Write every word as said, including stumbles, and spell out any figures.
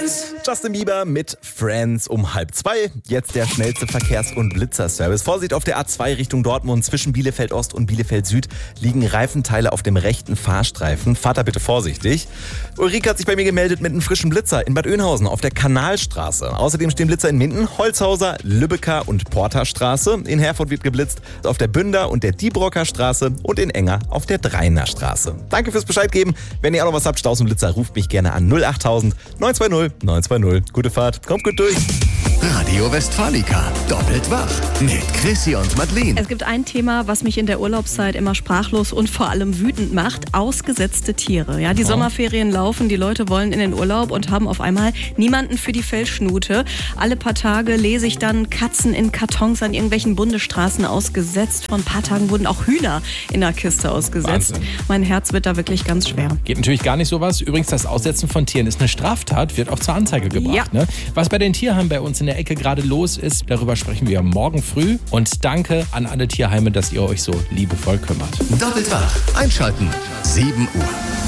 Justin Bieber mit Friends um halb zwei. Jetzt der schnellste Verkehrs- und Blitzerservice. Vorsicht auf der A zwei Richtung Dortmund. Zwischen Bielefeld Ost und Bielefeld Süd liegen Reifenteile auf dem rechten Fahrstreifen. Fahrt da bitte vorsichtig. Ulrike hat sich bei mir gemeldet mit einem frischen Blitzer in Bad Oeynhausen auf der Kanalstraße. Außerdem stehen Blitzer in Minden, Holzhauser, Lübecker und Porterstraße. In Herford wird geblitzt auf der Bünder und der Diebrocker Straße und in Enger auf der Dreiner Straße. Danke fürs Bescheid geben. Wenn ihr auch noch was habt, Staus und Blitzer, ruft mich gerne an null achttausend neun zwei null neun zwei null. Gute Fahrt, kommt gut durch. Radio Westfalica, doppelt wach mit Chrissy und Madeleine. Es gibt ein Thema, was mich in der Urlaubszeit immer sprachlos und vor allem wütend macht: ausgesetzte Tiere. Ja, die Oh. Sommerferien laufen, die Leute wollen in den Urlaub und haben auf einmal niemanden für die Fellschnute. Alle paar Tage lese ich dann Katzen in Kartons an irgendwelchen Bundesstraßen ausgesetzt. Vor ein paar Tagen wurden auch Hühner in der Kiste ausgesetzt. Wahnsinn. Mein Herz wird da wirklich ganz schwer. Geht natürlich gar nicht sowas. Übrigens, das Aussetzen von Tieren ist eine Straftat, wird auch zur Anzeige gebracht. Ja. Ne? Was bei den Tierheimen bei uns in der Ecke gerade los ist, darüber sprechen wir morgen früh. Und danke an alle Tierheime, dass ihr euch so liebevoll kümmert. Doppelt wach, einschalten, sieben Uhr.